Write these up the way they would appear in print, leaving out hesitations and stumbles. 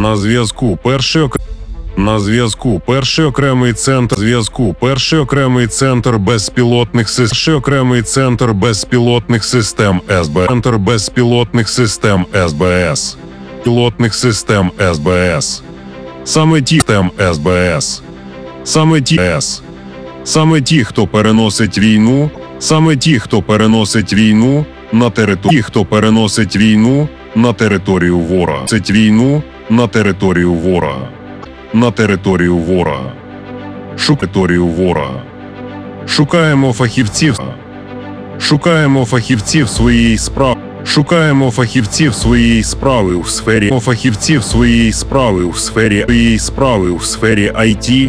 На зв'язку перший окремий центр безпілотних систем СБС. Саме ті, хто переносить війну на територію ворога. Шукаємо фахівців своєї справи у сфері IT,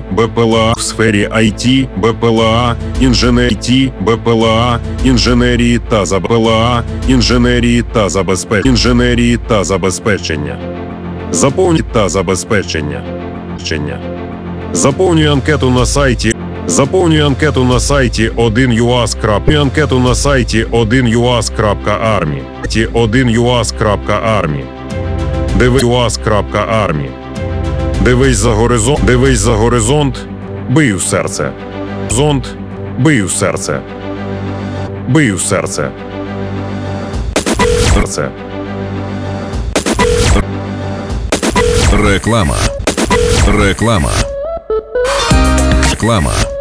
БПЛА, інженерії та забезпечення. Заповнюй анкету на сайті 1UAS.army. Дивись за горизонт, бий у серце. Реклама.